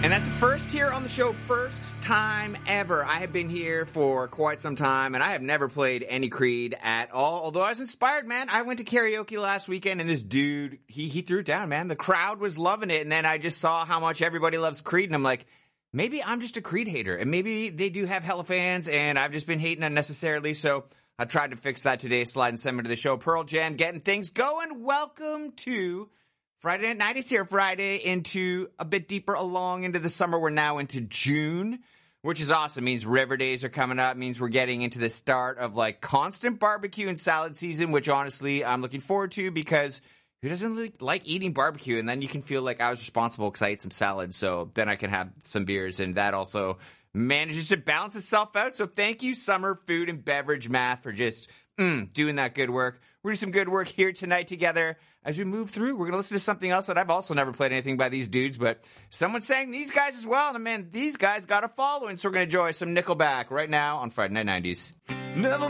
And that's a first here on the show, first time ever. I have been here for quite some time, and I have never played any Creed at all, although I was inspired, man. I went to karaoke last weekend, and this dude, he threw it down, man. The crowd was loving it, and then I just saw how much everybody loves Creed, and I'm like, maybe I'm just a Creed hater, and maybe they do have hella fans, and I've just been hating unnecessarily, so I tried to fix that today, slide and send me to the show. Pearl Jam, getting things going. Welcome to Friday Night 90s here, Friday into a bit deeper along into the summer. We're now into June, which is awesome. It means River Days are coming up. It means we're getting into the start of like constant barbecue and salad season, which honestly I'm looking forward to because who doesn't like eating barbecue? And then you can feel like I was responsible because I ate some salad. So then I can have some beers, and that also manages to balance itself out. So thank you, Summer Food and Beverage Math, for just doing that good work. We're doing some good work here tonight together. As we move through, we're going to listen to something else that I've also never played anything by these dudes, but someone sang these guys as well, and man, these guys got a following, so we're going to enjoy some Nickelback right now on Friday Night 90s. Never